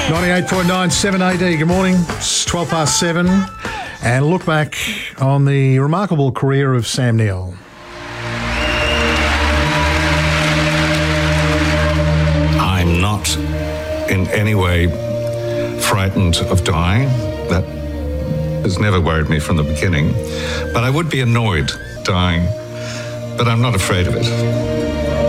98.9 7AD. Good morning. It's 12 past 7. And look back on the remarkable career of Sam Neill. I'm not in any way frightened of dying. That has never worried me from the beginning. But I would be annoyed dying. But I'm not afraid of it.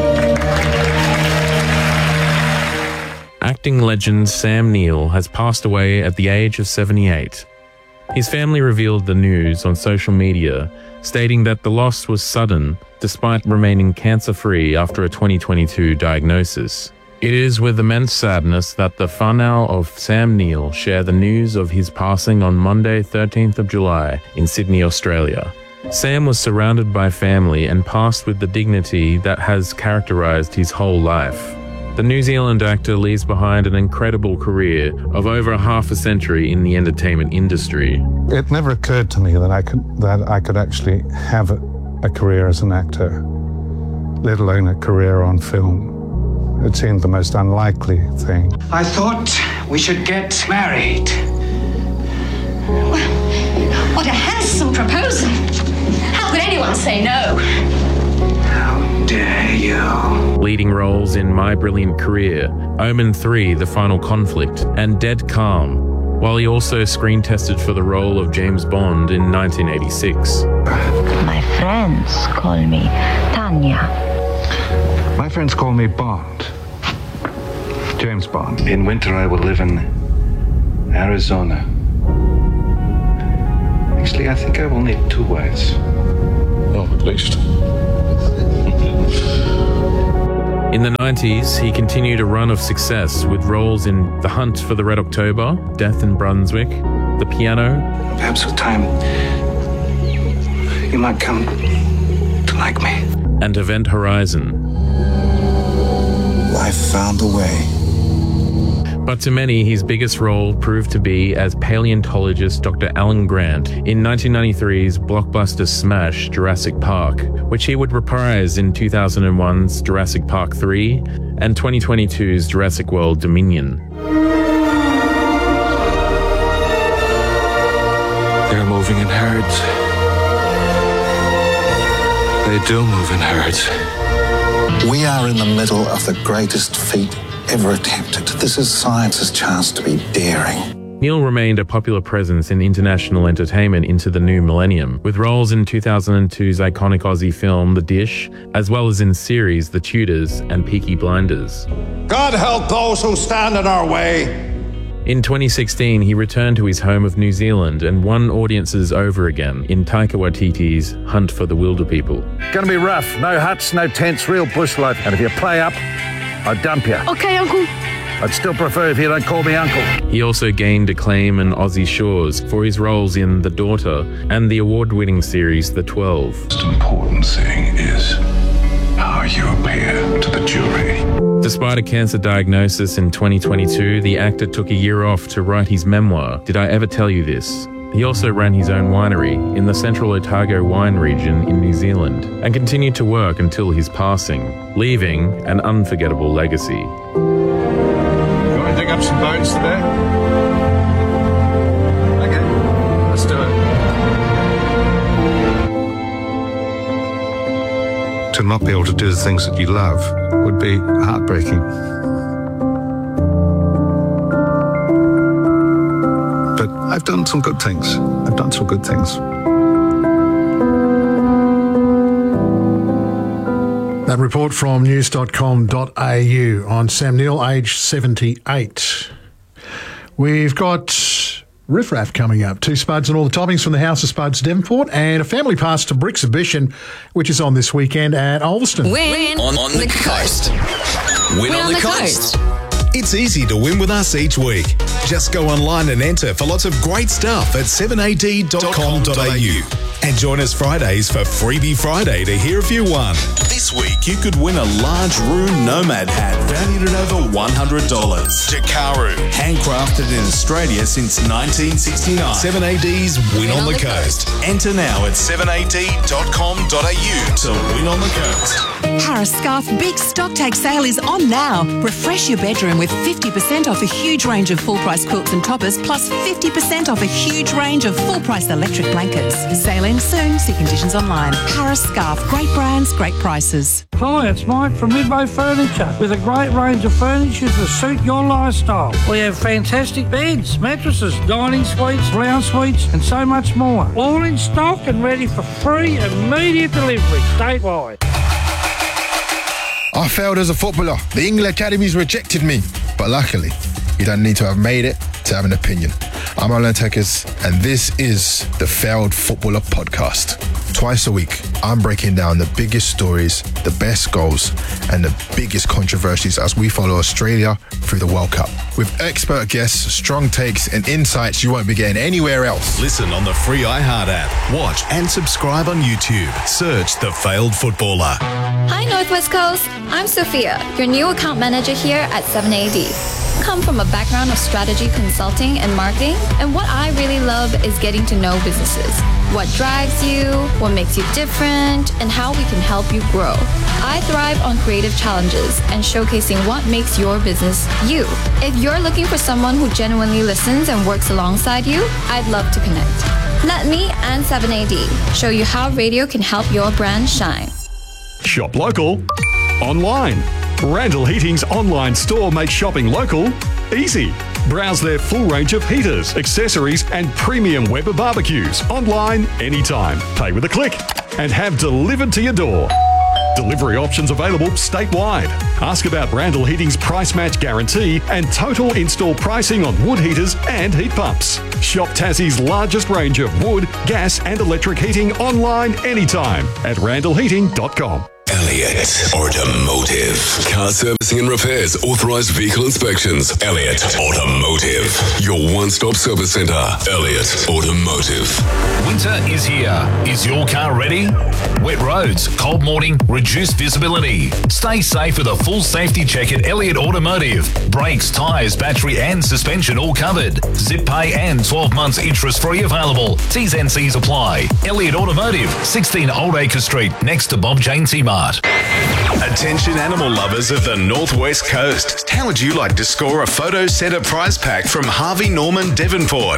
Acting legend Sam Neill has passed away at the age of 78. His family revealed the news on social media, stating that the loss was sudden, despite remaining cancer-free after a 2022 diagnosis. It is with immense sadness that the whānau of Sam Neill share the news of his passing on Monday, 13th of July, in Sydney, Australia. Sam was surrounded by family and passed with the dignity that has characterised his whole life. The New Zealand actor leaves behind an incredible career of over half a century in the entertainment industry. It never occurred to me that I could actually have a career as an actor, let alone a career on film. It seemed the most unlikely thing. I thought we should get married. Well, what a handsome proposal. How could anyone say no? How dare you? Leading roles in My Brilliant Career, Omen 3, The Final Conflict, and Dead Calm, while he also screen tested for the role of James Bond in 1986. My friends call me Tanya. My friends call me Bond. James Bond. In winter I will live in Arizona. Actually, I think I will need 2 wives. Oh, at least. In the 90s, he continued a run of success with roles in The Hunt for the Red October, Death in Brunswick, The Piano. Perhaps with time, you might come to like me. And Event Horizon. Life found a way. But to many, his biggest role proved to be as paleontologist Dr. Alan Grant in 1993's blockbuster smash Jurassic Park, which he would reprise in 2001's Jurassic Park 3 and 2022's Jurassic World Dominion. They're moving in herds. They do move in herds. We are in the middle of the greatest feat ever attempted. This is science's chance to be daring. Neill remained a popular presence in international entertainment into the new millennium, with roles in 2002's iconic Aussie film The Dish, as well as in series The Tudors and Peaky Blinders. God help those who stand in our way. In 2016, he returned to his home of New Zealand and won audiences over again in Taika Waititi's Hunt for the Wilderpeople. Gonna be rough. No huts, no tents, real bush life. And if you play up, I'll dump you. Okay, Uncle. I'd still prefer if you don't call me Uncle. He also gained acclaim in Aussie shores for his roles in The Daughter and the award-winning series The 12. The most important thing is how you appear to the jury. Despite a cancer diagnosis in 2022, the actor took a year off to write his memoir, Did I Ever Tell You This? He also ran his own winery in the Central Otago wine region in New Zealand and continued to work until his passing, leaving an unforgettable legacy. You want to dig up some bones today? Okay, let's do it. To not be able to do the things that you love would be heartbreaking. But I've done some good things. That report from news.com.au on Sam Neill, age 78. We've got Riff Raff coming up. 2 spuds and all the toppings from the House of Spuds, Devonport, and a family pass to Brixhibition, which is on this weekend at Ulverston. Win on the coast. Win on the coast. It's easy to win with us each week. Just go online and enter for lots of great stuff at 7ad.com.au. And join us Fridays for Freebie Friday to hear if you won. This week, you could win a large Rune Nomad hat valued at over $100. Jakaru, handcrafted in Australia since 1969. 7AD's Win on the Coast. Enter now at 7ad.com.au to win on the coast. Harris Scarf Big Stock Take Sale is on now. Refresh your bedroom with 50% off a huge range of full-price quilts and toppers, plus 50% off a huge range of full-price electric blankets. Sale ends soon. See conditions online. Paris Scarf. Great brands, great prices. Hi, it's Mike from Midway Furniture with a great range of furniture to suit your lifestyle. We have fantastic beds, mattresses, dining suites, lounge suites and so much more. All in stock and ready for free immediate delivery statewide. I failed as a footballer. The England Academies rejected me. But luckily, you don't need to have made it to have an opinion. I'm Alan Tekers, and this is the Failed Footballer Podcast. Twice a week, I'm breaking down the biggest stories, the best goals, and the biggest controversies as we follow Australia through the World Cup. With expert guests, strong takes, and insights you won't be getting anywhere else. Listen on the free iHeart app. Watch and subscribe on YouTube. Search The Failed Footballer. Hi Northwest Coast, I'm Sophia, your new account manager here at 7AD. Come from a background of strategy consulting and marketing, and what I really love is getting to know businesses. What drives you, what makes you different, and how we can help you grow. I thrive on creative challenges and showcasing what makes your business you. If you're looking for someone who genuinely listens and works alongside you, I'd love to connect. Let me and 7AD show you how radio can help your brand shine. Shop local, online. Randall Heating's online store makes shopping local easy. Browse their full range of heaters, accessories, and premium Weber barbecues online anytime. Pay with a click and have delivered to your door. Delivery options available statewide. Ask about Randall Heating's price match guarantee and total install pricing on wood heaters and heat pumps. Shop Tassie's largest range of wood, gas, and electric heating online anytime at randallheating.com. Elliott Automotive. Car servicing and repairs, authorised vehicle inspections. Elliott Automotive. Your one-stop service centre. Elliott Automotive. Winter is here. Is your car ready? Wet roads, cold morning, reduced visibility. Stay safe with a full safety check at Elliott Automotive. Brakes, tyres, battery and suspension all covered. Zip pay and 12 months interest-free available. T's and C's apply. Elliott Automotive, 16 Old Acre Street, next to Bob Jane Mart. Attention animal lovers of the Northwest Coast. How would you like to score a photo centre prize pack from Harvey Norman Devonport?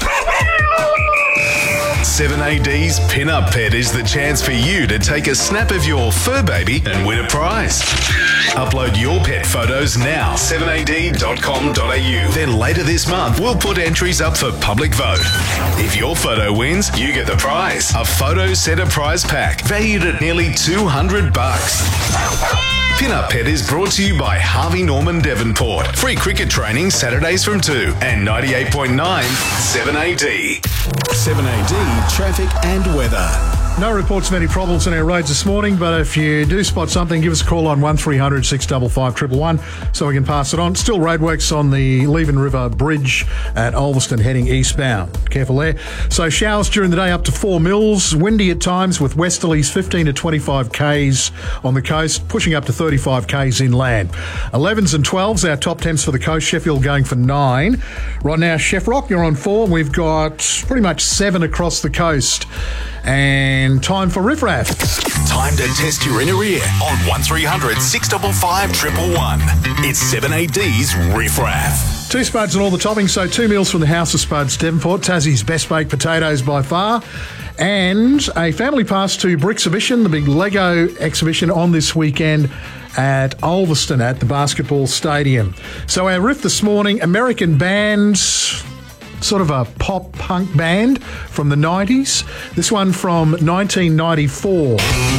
7AD's Pin-Up Pet is the chance for you to take a snap of your fur baby and win a prize. Upload your pet photos now, 7ad.com.au. Then later this month, we'll put entries up for public vote. If your photo wins, you get the prize, a photo centre prize pack valued at nearly $200. Pin-Up Pet is brought to you by Harvey Norman Devonport. Free cricket training Saturdays from 2 and 98.9 7AD. 7AD traffic and weather. No reports of any problems on our roads this morning, but if you do spot something, give us a call on 1300 655 111 so we can pass it on. Still roadworks on the Leven River Bridge at Ulverston heading eastbound. Careful there. So showers during the day up to 4 mils. Windy at times with westerlies 15 to 25 k's on the coast, pushing up to 35 k's inland. 11s and 12s, our top temps for the coast. Sheffield going for 9. Right now, Chefrock, you're on 4. We've got pretty much 7 across the coast. And time for Riff Raff. Time to test your inner ear on 1300 655 111. It's 7AD's Riff Raff. 2 spuds and all the toppings, so 2 meals from the House of Spuds, Devonport, Tassie's best baked potatoes by far, and a family pass to Bricksubition, the big Lego exhibition on this weekend at Ulverston at the basketball stadium. So our riff this morning, American bands, sort of a pop punk band from the 90s. This one from 1994.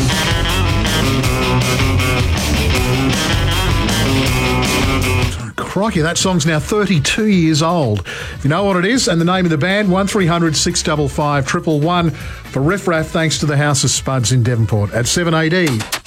Crikey, that song's now 32 years old. If you know what it is and the name of the band, 1300 655 111 for Riff Raff, thanks to the House of Spuds in Devonport at 7AD.